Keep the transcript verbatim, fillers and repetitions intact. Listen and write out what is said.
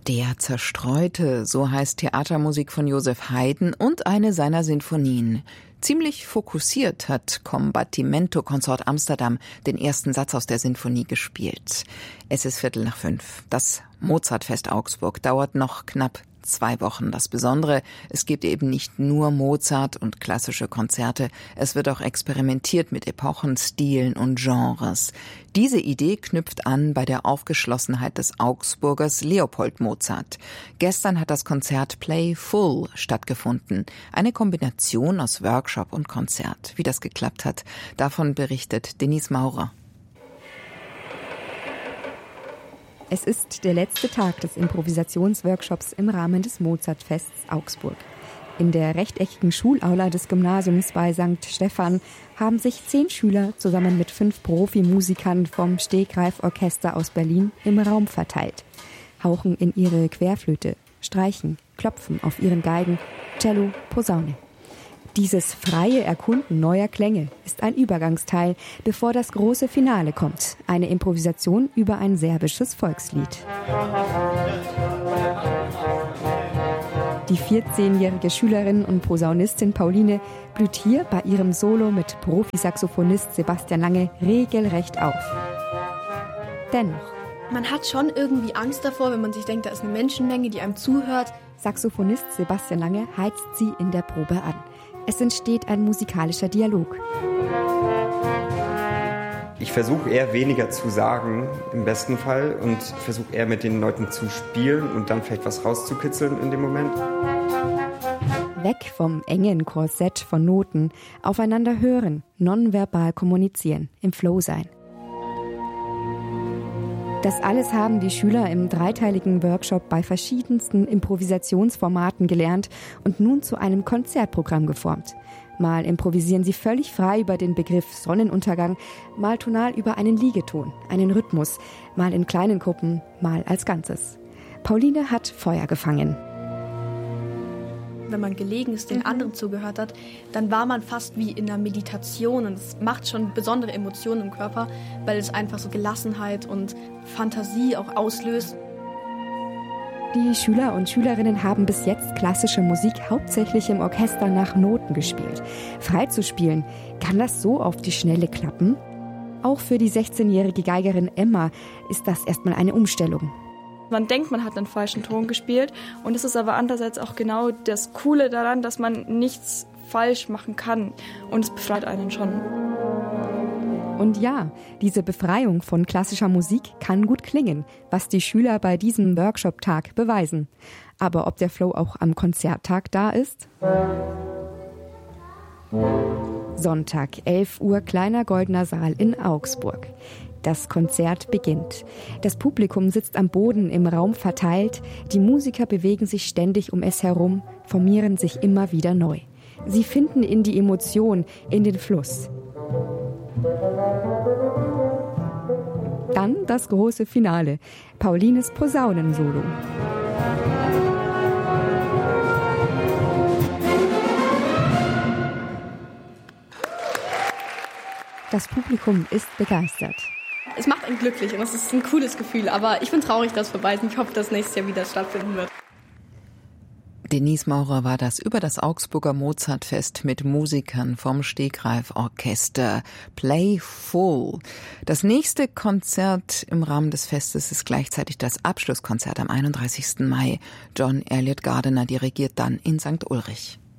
Der Zerstreute, so heißt Theatermusik von Joseph Haydn und eine seiner Sinfonien. Ziemlich fokussiert hat Combattimento Consort Amsterdam den ersten Satz aus der Sinfonie gespielt. Es ist Viertel nach fünf. Das Mozartfest Augsburg dauert noch knapp zwei Wochen. Das Besondere, es gibt eben nicht nur Mozart und klassische Konzerte, es wird auch experimentiert mit Epochen, Stilen und Genres. Diese Idee knüpft an bei der Aufgeschlossenheit des Augsburgers Leopold Mozart. Gestern hat das Konzert Play Full stattgefunden. Eine Kombination aus Workshop und Konzert. Wie das geklappt hat, davon berichtet Denise Maurer. Es ist der letzte Tag des Improvisationsworkshops im Rahmen des Mozartfests Augsburg. In der rechteckigen Schulaula des Gymnasiums bei Sankt Stephan haben sich zehn Schüler zusammen mit fünf Profimusikern vom Stegreif-Orchester aus Berlin im Raum verteilt. Hauchen in ihre Querflöte, streichen, klopfen auf ihren Geigen, Cello, Posaune. Dieses freie Erkunden neuer Klänge ist ein Übergangsteil, bevor das große Finale kommt. Eine Improvisation über ein serbisches Volkslied. Die vierzehnjährige Schülerin und Posaunistin Pauline blüht hier bei ihrem Solo mit Profisaxophonist Sebastian Lange regelrecht auf. Dennoch. Man hat schon irgendwie Angst davor, wenn man sich denkt, da ist eine Menschenmenge, die einem zuhört. Saxophonist Sebastian Lange heizt sie in der Probe an. Es entsteht ein musikalischer Dialog. Ich versuche eher weniger zu sagen, im besten Fall, und versuche eher mit den Leuten zu spielen und dann vielleicht was rauszukitzeln in dem Moment. Weg vom engen Korsett von Noten, aufeinander hören, nonverbal kommunizieren, im Flow sein. Das alles haben die Schüler im dreiteiligen Workshop bei verschiedensten Improvisationsformaten gelernt und nun zu einem Konzertprogramm geformt. Mal improvisieren sie völlig frei über den Begriff Sonnenuntergang, mal tonal über einen Liegeton, einen Rhythmus, mal in kleinen Gruppen, mal als Ganzes. Pauline hat Feuer gefangen. Wenn man gelegen ist, den anderen zugehört hat, dann war man fast wie in einer Meditation und es macht schon besondere Emotionen im Körper, weil es einfach so Gelassenheit und Fantasie auch auslöst. Die Schüler und Schülerinnen haben bis jetzt klassische Musik hauptsächlich im Orchester nach Noten gespielt. Frei zu spielen, kann das so auf die Schnelle klappen? Auch für die sechzehnjährige Geigerin Emma ist das erstmal eine Umstellung. Man denkt, man hat einen falschen Ton gespielt und es ist aber andererseits auch genau das Coole daran, dass man nichts falsch machen kann und es befreit einen schon. Und ja, diese Befreiung von klassischer Musik kann gut klingen, was die Schüler bei diesem Workshop-Tag beweisen. Aber ob der Flow auch am Konzerttag da ist? Sonntag, elf Uhr, kleiner goldener Saal in Augsburg. Das Konzert beginnt. Das Publikum sitzt am Boden im Raum verteilt. Die Musiker bewegen sich ständig um es herum, formieren sich immer wieder neu. Sie finden in die Emotion, in den Fluss. Dann das große Finale. Paulines Posaunensolo. Das Publikum ist begeistert. Es macht einen glücklich und es ist ein cooles Gefühl, aber ich bin traurig, dass es vorbei ist und ich hoffe, dass nächstes Jahr wieder stattfinden wird. Denise Maurer war das über das Augsburger Mozartfest mit Musikern vom Stegreif-Orchester Play Full. Das nächste Konzert im Rahmen des Festes ist gleichzeitig das Abschlusskonzert am einunddreißigsten Mai. John Elliott Gardiner dirigiert dann in Sankt Ulrich.